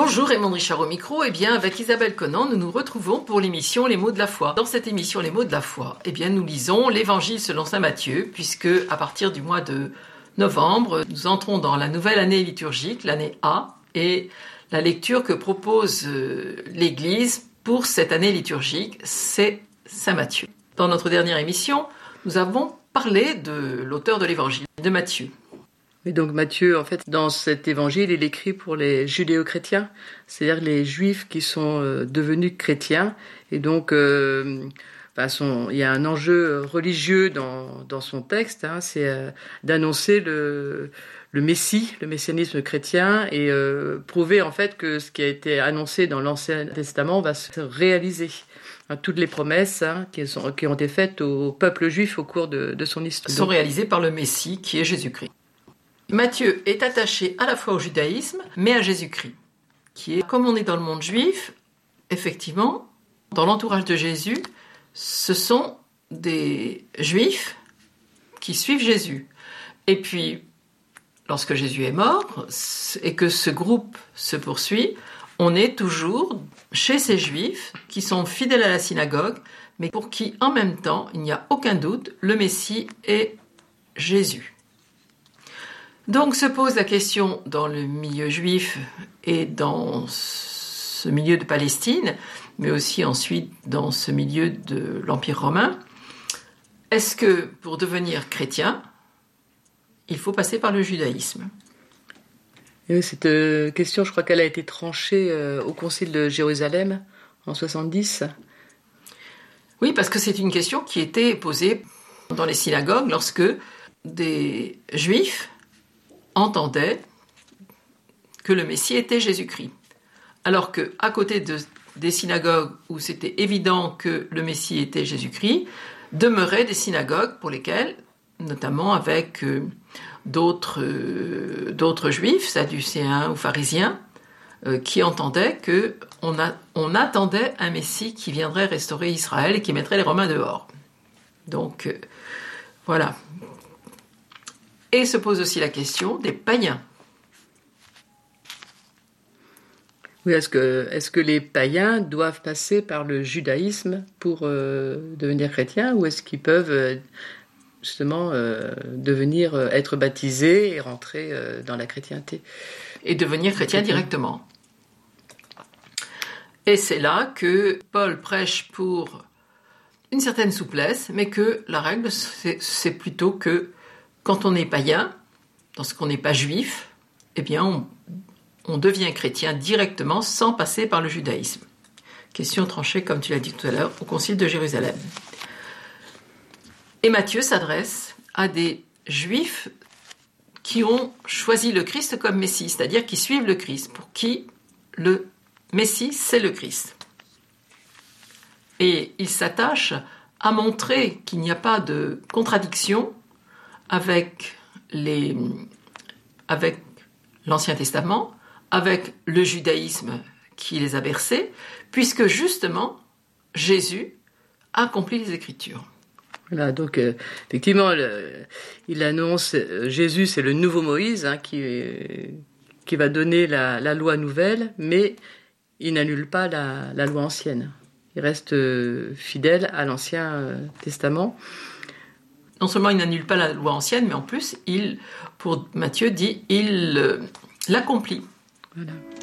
Bonjour, Raymond Richard au micro. Avec Isabelle Conan, nous nous retrouvons pour l'émission Les mots de la foi. Dans cette émission Les mots de la foi, nous lisons l'Évangile selon saint Matthieu, puisque à partir du mois de novembre, nous entrons dans la nouvelle année liturgique, l'année A, et la lecture que propose l'Église pour cette année liturgique, c'est saint Matthieu. Dans notre dernière émission, nous avons parlé de l'auteur de l'Évangile, de Matthieu. Et donc Matthieu, en fait, dans cet évangile, il écrit pour les judéo-chrétiens, c'est-à-dire les juifs qui sont devenus chrétiens. Et donc, il y a un enjeu religieux dans son texte, c'est d'annoncer le Messie, le messianisme chrétien, et prouver en fait que ce qui a été annoncé dans l'Ancien Testament va se réaliser. Toutes les promesses qui ont été faites au peuple juif au cours de son histoire sont réalisées par le Messie qui est Jésus-Christ. Matthieu est attaché à la fois au judaïsme, mais à Jésus-Christ, qui est, comme on est dans le monde juif, effectivement, dans l'entourage de Jésus, ce sont des juifs qui suivent Jésus. Et puis, lorsque Jésus est mort, et que ce groupe se poursuit, on est toujours chez ces juifs qui sont fidèles à la synagogue, mais pour qui, en même temps, il n'y a aucun doute, le Messie est Jésus. Donc se pose la question dans le milieu juif et dans ce milieu de Palestine, mais aussi ensuite dans ce milieu de l'Empire romain, est-ce que pour devenir chrétien, il faut passer par le judaïsme ? Et cette question, je crois qu'elle a été tranchée au Concile de Jérusalem en 70. Oui, parce que c'est une question qui était posée dans les synagogues lorsque des juifs entendaient que le Messie était Jésus-Christ. Alors qu'à côté des synagogues où c'était évident que le Messie était Jésus-Christ, demeuraient des synagogues pour lesquelles, notamment avec d'autres juifs, sadducéens ou pharisiens, qui entendaient qu'on attendait un Messie qui viendrait restaurer Israël et qui mettrait les Romains dehors. Donc, voilà. Et se pose aussi la question des païens. Oui, est-ce que les païens doivent passer par le judaïsme pour devenir chrétiens, ou est-ce qu'ils peuvent justement être baptisés et rentrer dans la chrétienté ? Et devenir chrétien directement. Et c'est là que Paul prêche pour une certaine souplesse, mais que la règle, c'est plutôt que quand on est païen, parce qu'on n'est pas juif, on devient chrétien directement sans passer par le judaïsme. Question tranchée, comme tu l'as dit tout à l'heure, au Concile de Jérusalem. Et Matthieu s'adresse à des juifs qui ont choisi le Christ comme Messie, c'est-à-dire qui suivent le Christ, pour qui le Messie, c'est le Christ. Et il s'attache à montrer qu'il n'y a pas de contradiction avec l'Ancien Testament, avec le judaïsme qui les a bercés, puisque justement, Jésus accomplit les Écritures. Voilà, donc effectivement, il annonce Jésus, c'est le nouveau Moïse qui va donner la loi nouvelle, mais il n'annule pas la loi ancienne. Il reste fidèle à l'Ancien Testament. Non seulement il n'annule pas la loi ancienne, mais en plus, pour Matthieu dit, il l'accomplit. Voilà.